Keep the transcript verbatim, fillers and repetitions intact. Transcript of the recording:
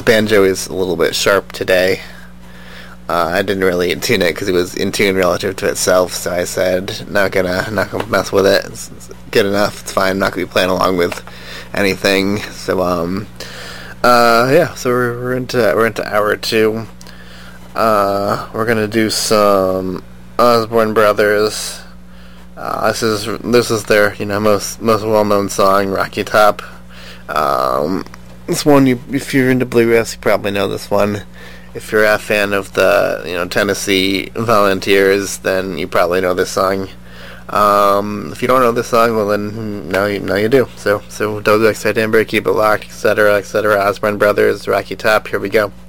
banjo is a little bit sharp today. Uh, I didn't really tune it because it was in tune relative to itself, so I said, not gonna, not gonna mess with it. It's, it's good enough. It's fine. I'm not gonna be playing along with anything. So, um, uh, yeah. So we're, we're into we're into hour two. Uh, we're gonna do some Osborne Brothers. Uh, this is this is their you know most most well known song, Rocky Top. Um, this one, you if you're into bluegrass, you probably know this one. If you're a fan of the you know Tennessee Volunteers, then you probably know this song. Um, if you don't know this song, well then now you now you do. So so Doug Danbury, Keep It Locked, et cetera, et cetera. Osborne Brothers, Rocky Top. Here we go.